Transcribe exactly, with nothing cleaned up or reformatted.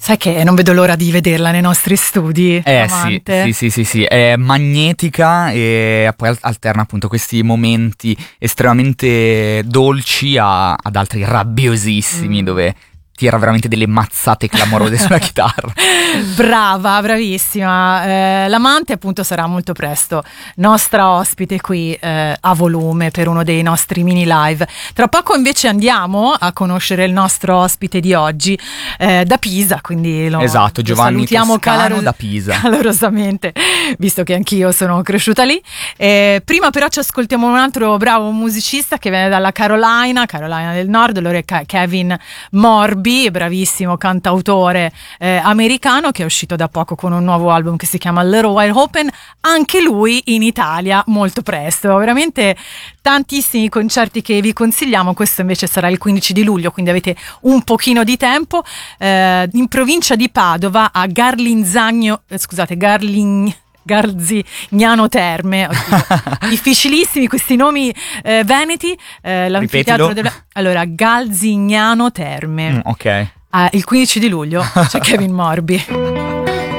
Sai che non vedo l'ora di vederla nei nostri studi. Eh sì, sì, sì, sì, sì, è magnetica e poi alterna appunto questi momenti estremamente dolci a, ad altri rabbiosissimi mm. dove tira veramente delle mazzate clamorose sulla chitarra. Brava, bravissima. Eh, l'amante appunto sarà molto presto nostra ospite qui eh, a volume per uno dei nostri mini live. Tra poco invece andiamo a conoscere il nostro ospite di oggi eh, da Pisa, quindi lo, esatto, Giovanni lo salutiamo Toscano caloro- da Pisa. calorosamente, visto che anch'io sono cresciuta lì. Eh, prima però ci ascoltiamo un altro bravo musicista che viene dalla Carolina, Carolina del Nord, lui è Kevin Morby, bravissimo cantautore eh, americano che è uscito da poco con un nuovo album che si chiama Little Wide Open, anche lui in Italia molto presto, veramente tantissimi concerti che vi consigliamo. Questo invece sarà il quindici di luglio, quindi avete un pochino di tempo eh, in provincia di Padova a Garlinzagno, eh, scusate Garlin Garzignano Terme. Oddio, difficilissimi questi nomi eh, veneti. Eh, l'anfiteatro della... Allora, Galzignano Terme. Mm, ok. Ah, il quindici di luglio c'è Kevin Morby.